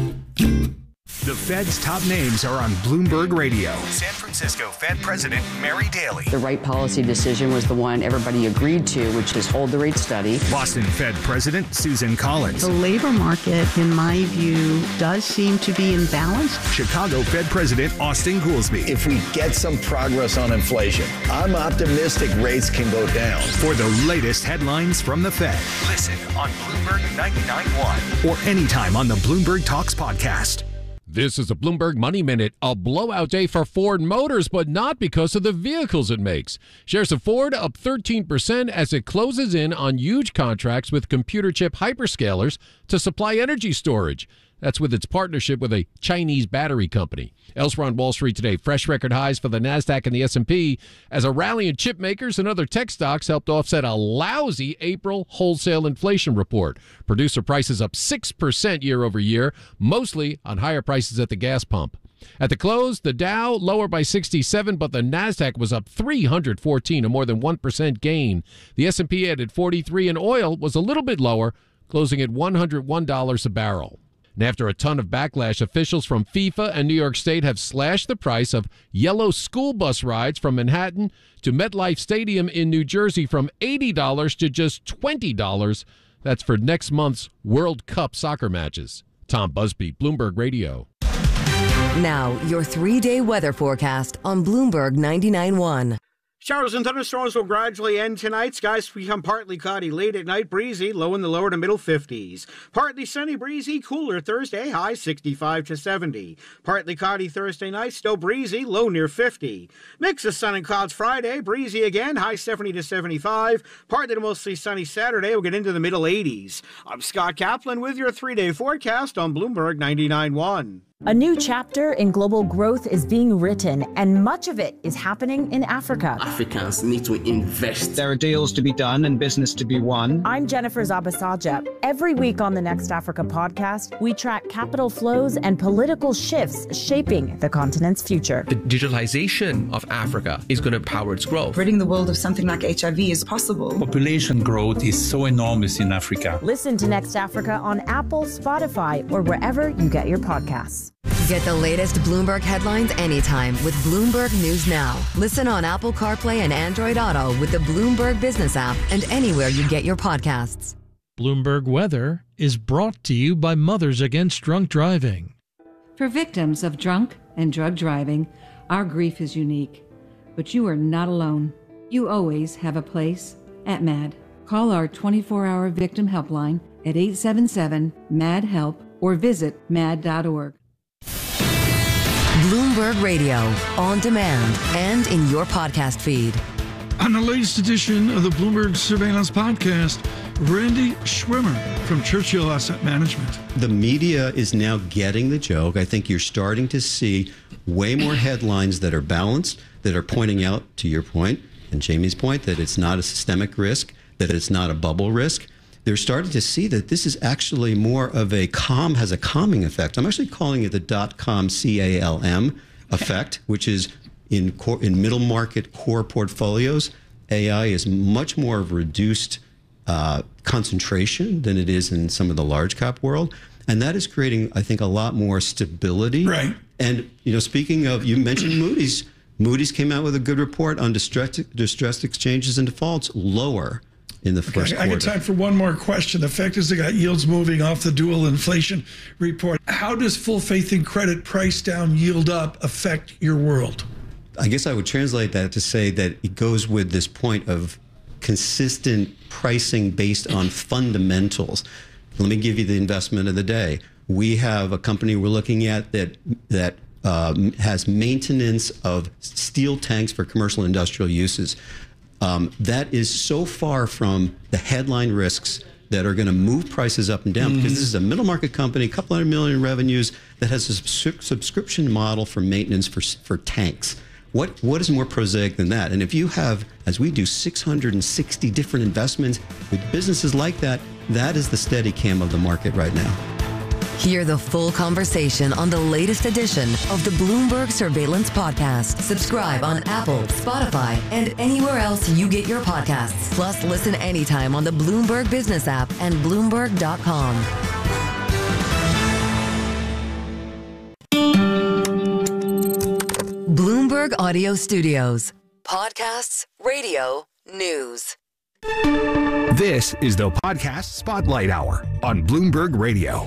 The Fed's top names are on Bloomberg Radio. San Francisco Fed President Mary Daly. The right policy decision was the one everybody agreed to, which is hold the rate steady. Boston Fed President Susan Collins. The labor market, in my view, does seem to be in balance. Chicago Fed President Austin Goolsbee. If we get some progress on inflation, I'm optimistic rates can go down. For the latest headlines from the Fed, listen on Bloomberg ninety-nine point one or anytime on the Bloomberg Talks podcast. This is a Bloomberg Money Minute, a blowout day for Ford Motors, but not because of the vehicles it makes. Shares of Ford up thirteen percent as it closes in on huge contracts with computer chip hyperscalers to supply energy storage. That's with its partnership with a Chinese battery company. Elsewhere on Wall Street today, fresh record highs for the NASDAQ and the S and P as a rally in chip makers and other tech stocks helped offset a lousy April wholesale inflation report. Producer prices up six percent year over year, mostly on higher prices at the gas pump. At the close, the Dow lower by sixty-seven, but the NASDAQ was up three hundred fourteen, a more than one percent gain. The S and P added forty-three, and oil was a little bit lower, closing at one hundred one dollars a barrel. And after a ton of backlash, officials from FIFA and New York State have slashed the price of yellow school bus rides from Manhattan to MetLife Stadium in New Jersey from eighty dollars to just twenty dollars. That's for next month's World Cup soccer matches. Tom Busby, Bloomberg Radio. Now, your three-day weather forecast on Bloomberg ninety-nine point one. Showers and thunderstorms will gradually end tonight. Skies become partly cloudy late at night, breezy, low in the lower to middle fifties. Partly sunny, breezy, cooler Thursday, high sixty-five to seventy. Partly cloudy Thursday night, still breezy, low near fifty. Mix of sun and clouds Friday, breezy again, high seventy to seventy-five. Partly to mostly sunny Saturday, we'll get into the middle eighties. I'm Scott Kaplan with your three-day forecast on Bloomberg ninety-nine point one. A new chapter in global growth is being written, and much of it is happening in Africa. Africans need to invest. There are deals to be done and business to be won. I'm Jennifer Zabasaja. Every week on the Next Africa podcast, we track capital flows and political shifts shaping the continent's future. The digitalization of Africa is going to power its growth. Ridding the world of something like H I V is possible. Population growth is so enormous in Africa. Listen to Next Africa on Apple, Spotify, or wherever you get your podcasts. Get the latest Bloomberg headlines anytime with Bloomberg News Now. Listen on Apple CarPlay and Android Auto with the Bloomberg Business app and anywhere you get your podcasts. Bloomberg Weather is brought to you by Mothers Against Drunk Driving. For victims of drunk and drug driving, our grief is unique. but you are not alone. You always have a place at M A D. Call our twenty-four hour victim helpline at eight seven seven, M A D, HELP or visit mad dot org. Bloomberg Radio, on demand and in your podcast feed. On the latest edition of the Bloomberg Surveillance Podcast, Randy Schwimmer from Churchill Asset Management. The media is now getting the joke. I think you're starting to see way more headlines that are balanced, that are pointing out, to your point, and Jamie's point, that it's not a systemic risk, that it's not a bubble risk. They're starting to see that this is actually more of a calm, has a calming effect. I'm actually calling it the dot-com C A L M effect, which is in core, in middle market core portfolios. A I is much more of reduced uh, concentration than it is in some of the large cap world. And that is creating, I think, a lot more stability. Right. And, you know, speaking of, you mentioned Moody's. Moody's came out with a good report on distressed, distressed exchanges and defaults, lower in the first okay, I quarter. got time for one more question. The fact is they got yields moving off the dual inflation report. How does full faith in credit, price down, yield up affect your world? I guess I would translate that to say that it goes with this point of consistent pricing based on fundamentals. Let me give you the investment of the day. We have a company we're looking at that that um, has maintenance of steel tanks for commercial industrial uses. Um, that is so far from the headline risks that are going to move prices up and down, mm-hmm. because this is a middle market company, a couple hundred million in revenues, that has a subs- subscription model for maintenance for for tanks. What what is more prosaic than that? And if you have, as we do, six hundred sixty different investments with businesses like that, that is the steady cam of the market right now. Hear the full conversation on the latest edition of the Bloomberg Surveillance Podcast. Subscribe on Apple, Spotify, and anywhere else you get your podcasts. Plus, listen anytime on the Bloomberg Business app and Bloomberg dot com. Bloomberg Audio Studios. Podcasts, radio, news. This is the Podcast Spotlight Hour on Bloomberg Radio.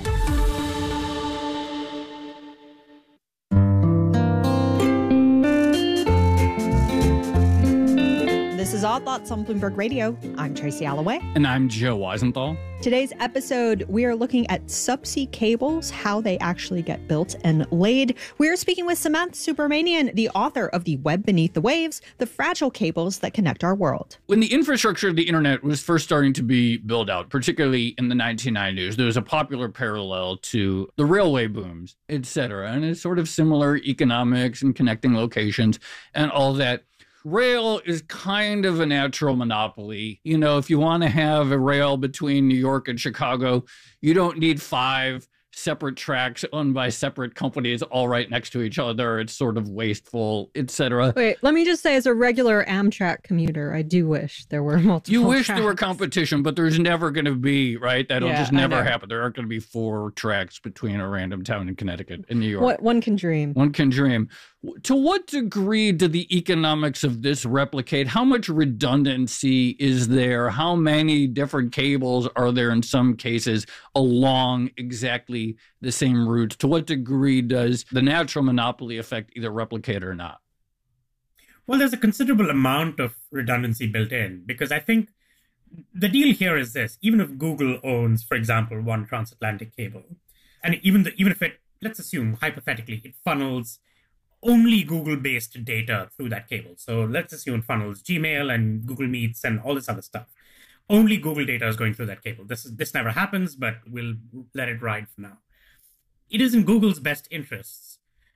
This is Odd Thoughts on Bloomberg Radio. I'm Tracy Alloway. And I'm Joe Weisenthal. Today's episode, we are looking at subsea cables, how they actually get built and laid. We are speaking with Samanth Subramanian, the author of The Web Beneath the Waves, the fragile cables that connect our world. When the infrastructure of the internet was first starting to be built out, particularly in the nineteen nineties, there was a popular parallel to the railway booms, et cetera. And it's sort of similar economics and connecting locations and all that. Rail is kind of a natural monopoly. You know, if you want to have a rail between New York and Chicago, you don't need five separate tracks owned by separate companies all right next to each other. It's sort of wasteful, et cetera. Wait, let me just say, as a regular Amtrak commuter, I do wish there were multiple You wish tracks. there were competition, but there's never going to be, right? That'll Yeah, just I never know. happen. There aren't going to be four tracks between a random town in Connecticut and New York. What one can dream. One can dream. To what degree do the economics of this replicate? How much redundancy is there? How many different cables are there in some cases along exactly the same route? To what degree does the natural monopoly effect either replicate or not? Well, there's a considerable amount of redundancy built in, because I think the deal here is this. Even if Google owns, for example, one transatlantic cable, and even the, even if it, let's assume hypothetically, it funnels only Google-based data through that cable. So let's assume it funnels Gmail and Google Meets and all this other stuff. Only Google data is going through that cable. This is, this never happens, but we'll let it ride for now. It is in Google's best interests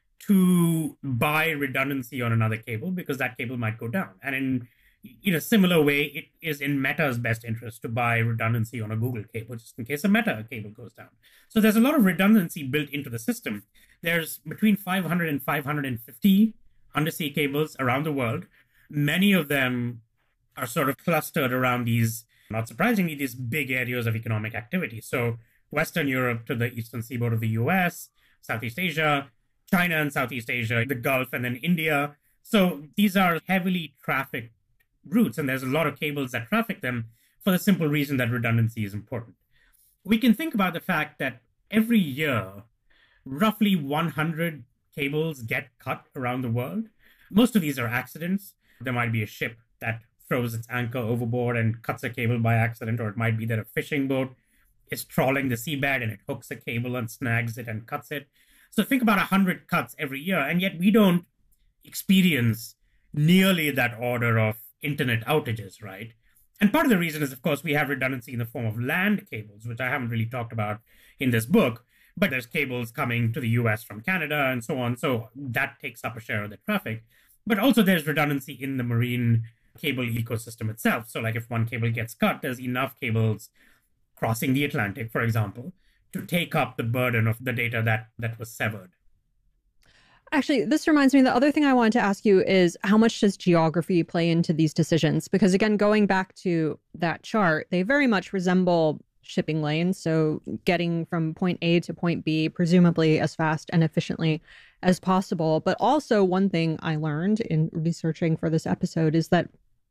to buy redundancy on another cable, because that cable might go down. And in, in a similar way, it is in Meta's best interest to buy redundancy on a Google cable, just in case a Meta cable goes down. So there's a lot of redundancy built into the system. There's between five hundred and five hundred fifty undersea cables around the world. Many of them are sort of clustered around these, not surprisingly, these big areas of economic activity. So Western Europe to the eastern seaboard of the U S, Southeast Asia, China and Southeast Asia, the Gulf, and then India. So these are heavily trafficked routes, and there's a lot of cables that traffic them for the simple reason that redundancy is important. We can think about the fact that every year, roughly one hundred cables get cut around the world. Most of these are accidents. There might be a ship that throws its anchor overboard and cuts a cable by accident, or it might be that a fishing boat is trawling the seabed and it hooks a cable and snags it and cuts it. So think about one hundred cuts every year, and yet we don't experience nearly that order of internet outages, right? And part of the reason is, of course, we have redundancy in the form of land cables, which I haven't really talked about in this book, but there's cables coming to the U S from Canada and so on. So that takes up a share of the traffic. But also there's redundancy in the marine cable ecosystem itself. So like if one cable gets cut, there's enough cables crossing the Atlantic, for example, to take up the burden of the data that, that was severed. Actually, this reminds me, the other thing I wanted to ask you is how much does geography play into these decisions? Because again, going back to that chart, they very much resemble shipping lanes. So getting from point A to point B, presumably as fast and efficiently as possible. But also one thing I learned in researching for this episode is that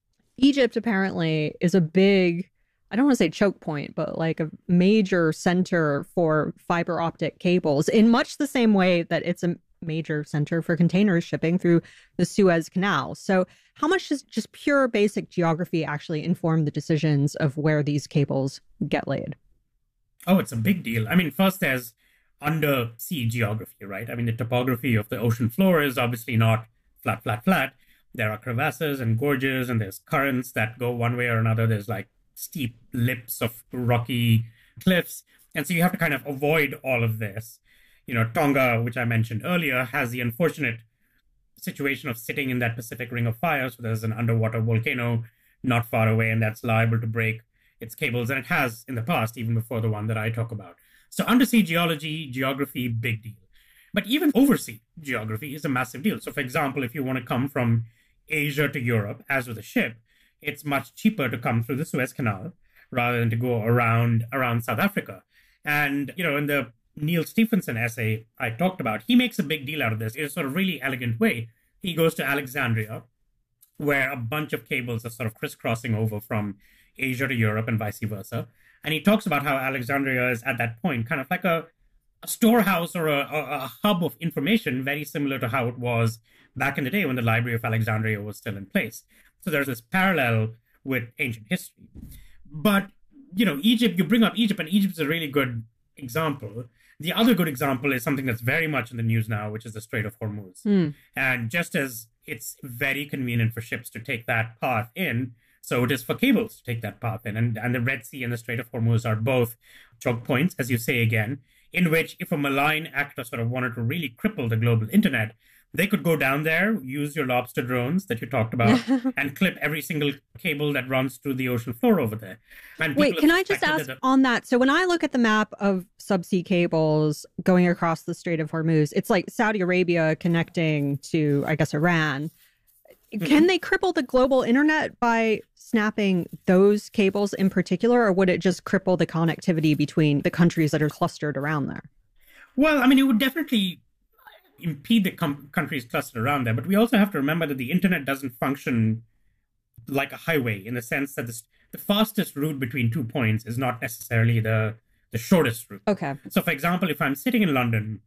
Egypt apparently is a big, I don't want to say choke point, but like a major center for fiber optic cables in much the same way that it's a major center for container shipping through the Suez Canal. So how much does just pure basic geography actually inform the decisions of where these cables get laid? Oh, it's a big deal. I mean, first there's undersea geography, right? I mean, the topography of the ocean floor is obviously not flat, flat, flat. There are crevasses and gorges, and there's currents that go one way or another. There's like steep lips of rocky cliffs. And so you have to kind of avoid all of this. You know, Tonga, which I mentioned earlier, has the unfortunate situation of sitting in that Pacific Ring of Fire. So there's an underwater volcano not far away, and that's liable to break its cables. And it has in the past, even before the one that I talk about. So undersea geology, geography, big deal. But even oversea geography is a massive deal. So for example, if you want to come from Asia to Europe, as with a ship, it's much cheaper to come through the Suez Canal rather than to go around around South Africa. And, you know, in the Neil Stephenson essay I talked about, he makes a big deal out of this in a sort of really elegant way. He goes to Alexandria, where a bunch of cables are sort of crisscrossing over from Asia to Europe and vice versa. And he talks about how Alexandria is at that point kind of like a, a storehouse or a, a, a hub of information, very similar to how it was back in the day when the Library of Alexandria was still in place. So there's this parallel with ancient history. But, you know, Egypt, you bring up Egypt, and Egypt is a really good example. The other good example is something that's very much in the news now, which is the Strait of Hormuz. Mm. And just as it's very convenient for ships to take that path in, so it is for cables to take that path in. And, and the Red Sea and the Strait of Hormuz are both choke points, as you say again, in which if a malign actor sort of wanted to really cripple the global internet, they could go down there, use your lobster drones that you talked about, and clip every single cable that runs through the ocean floor over there. And wait, can I just ask that the- on that? So when I look at the map of subsea cables going across the Strait of Hormuz, it's like Saudi Arabia connecting to, I guess, Iran. Mm-hmm. Can they cripple the global internet by snapping those cables in particular, or would it just cripple the connectivity between the countries that are clustered around there? Well, I mean, it would definitely impede the com- countries clustered around there. But we also have to remember that the internet doesn't function like a highway, in the sense that the, the fastest route between two points is not necessarily the, the shortest route. Okay. So, for example, if I'm sitting in London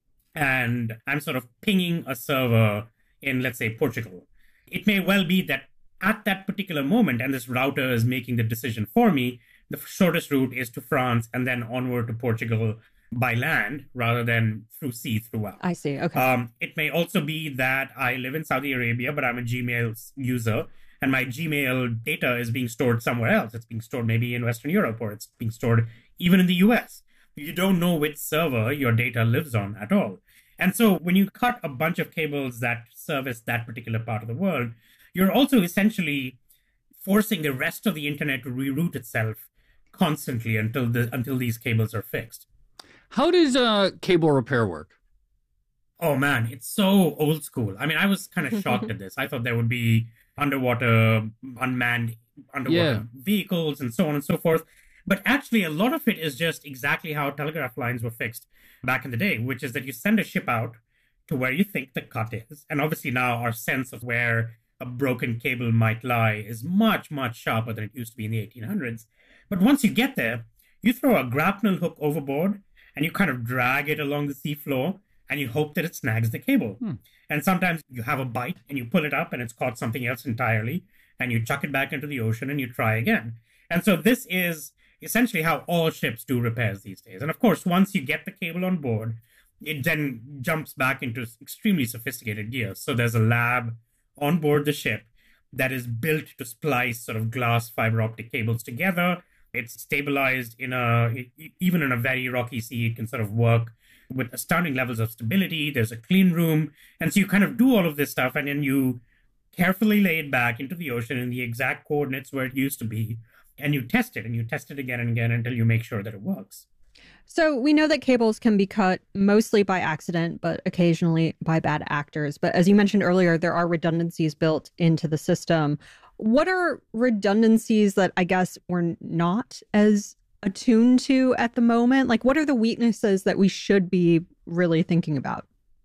and I'm sort of pinging a server in, let's say, Portugal, it may well be that at that particular moment, and this router is making the decision for me, the shortest route is to France and then onward to Portugal by land rather than through sea throughout. I see. Okay. Um, it may also be that I live in Saudi Arabia, but I'm a Gmail user, and my Gmail data is being stored somewhere else. It's being stored maybe in Western Europe, or it's being stored even in the U S. You don't know which server your data lives on at all. And so when you cut a bunch of cables that service that particular part of the world, you're also essentially forcing the rest of the internet to reroute itself constantly until the until these cables are fixed. How does uh, cable repair work? Oh, man, it's so old school. I mean, I was kind of shocked at this. I thought there would be underwater, unmanned underwater yeah. vehicles and so on and so forth. But actually, a lot of it is just exactly how telegraph lines were fixed back in the day, which is that you send a ship out to where you think the cut is. And obviously now our sense of where a broken cable might lie is much, much sharper than it used to be in the eighteen hundreds. But once you get there, you throw a grapnel hook overboard, and you kind of drag it along the seafloor and you hope that it snags the cable. Hmm. And sometimes you have a bite and you pull it up and it's caught something else entirely, and you chuck it back into the ocean and you try again. And so this is essentially how all ships do repairs these days. And of course, once you get the cable on board, it then jumps back into extremely sophisticated gear. So there's a lab on board the ship that is built to splice sort of glass fiber optic cables together. It's stabilized in a, even in a very rocky sea, it can sort of work with astounding levels of stability. There's a clean room. And so you kind of do all of this stuff, and then you carefully lay it back into the ocean in the exact coordinates where it used to be. And you test it, and you test it again and again until you make sure that it works. So we know that cables can be cut mostly by accident, but occasionally by bad actors. But as you mentioned earlier, there are redundancies built into the system. What are redundancies that I guess we're not as attuned to at the moment? Like, what are the weaknesses that we should be really thinking about?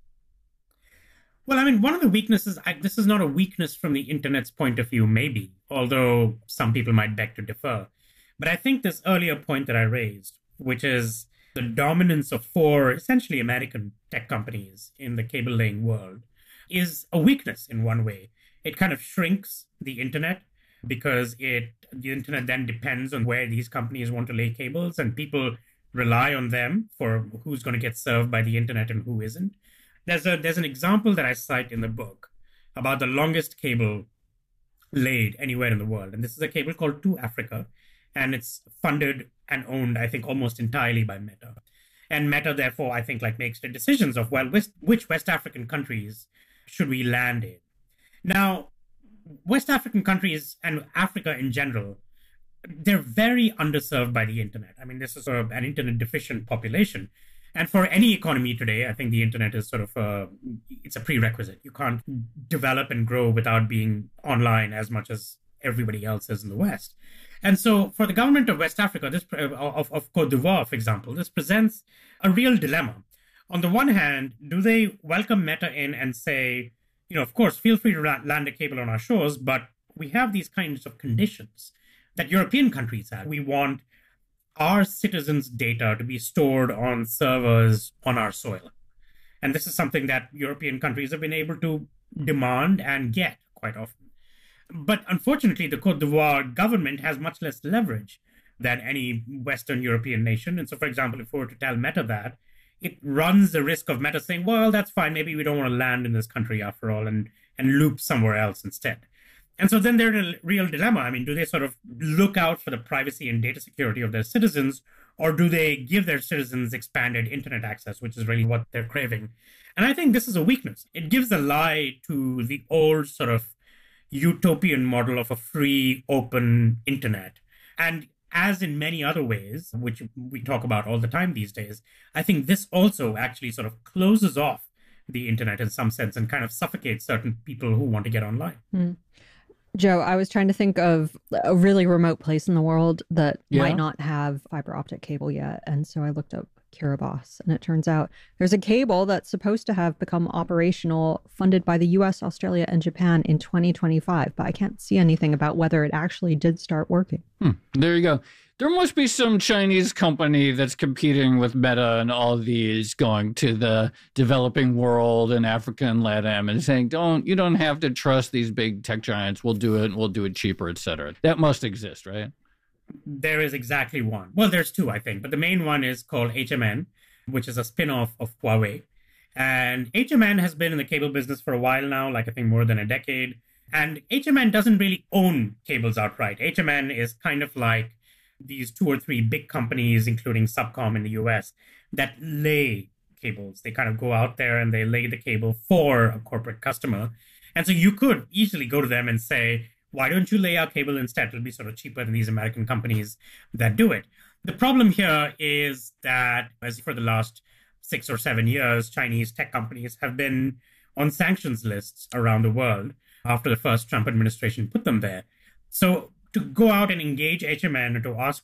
Well, I mean, one of the weaknesses, I, this is not a weakness from the internet's point of view, maybe, although some people might beg to differ. But I think this earlier point that I raised, which is the dominance of four essentially American tech companies in the cable laying world, is a weakness in one way. It kind of shrinks the internet because it the internet then depends on where these companies want to lay cables, and people rely on them for who's going to get served by the internet and who isn't. There's a there's an example that I cite in the book about the longest cable laid anywhere in the world. And this is a cable called To Africa. And it's funded and owned, I think, almost entirely by Meta. And Meta, therefore, I think, like makes the decisions of, well, which, which West African countries should we land in? Now, West African countries and Africa in general, they're very underserved by the internet. I mean, this is sort of an internet deficient population. And for any economy today, I think the internet is sort of a, it's a prerequisite. You can't develop and grow without being online as much as everybody else is in the West. And so for the government of West Africa, this of, of Côte d'Ivoire, for example, this presents a real dilemma. On the one hand, do they welcome Meta in and say, you know, of course, feel free to land a cable on our shores, but we have these kinds of conditions that European countries have. We want our citizens' data to be stored on servers on our soil. And this is something that European countries have been able to demand and get quite often. But unfortunately, the Côte d'Ivoire government has much less leverage than any Western European nation. And so, for example, if we were to tell Meta that, it runs the risk of Meta saying, well, that's fine, maybe we don't want to land in this country after all, and, and loop somewhere else instead. And so then they're in a real dilemma. I mean, do they sort of look out for the privacy and data security of their citizens, or do they give their citizens expanded internet access, which is really what they're craving? And I think this is a weakness. It gives a lie to the old sort of utopian model of a free, open internet. And as in many other ways, which we talk about all the time these days, I think this also actually sort of closes off the internet in some sense and kind of suffocates certain people who want to get online. Mm. Joe, I was trying to think of a really remote place in the world that Yeah. might not have fiber optic cable yet. And so I looked up Kiribati, and it turns out there's a cable that's supposed to have become operational, funded by the U S, Australia, and Japan in twenty twenty-five. But I can't see anything about whether it actually did start working. Hmm. There you go. There must be some Chinese company that's competing with Meta and all these, going to the developing world and Africa and LATAM and saying, don't, you don't have to trust these big tech giants. We'll do it and we'll do it cheaper, et cetera. That must exist, right? There is exactly one. Well, there's two, I think. But the main one is called H M N, which is a spin-off of Huawei. And H M N has been in the cable business for a while now, like I think more than a decade. And H M N doesn't really own cables outright. H M N is kind of like these two or three big companies, including Subcom in the U S, that lay cables. They kind of go out there and they lay the cable for a corporate customer. And so you could easily go to them and say, why don't you lay our cable instead? It'll be sort of cheaper than these American companies that do it. The problem here is that, as for the last six or seven years, Chinese tech companies have been on sanctions lists around the world after the first Trump administration put them there. So to go out and engage H M N and to ask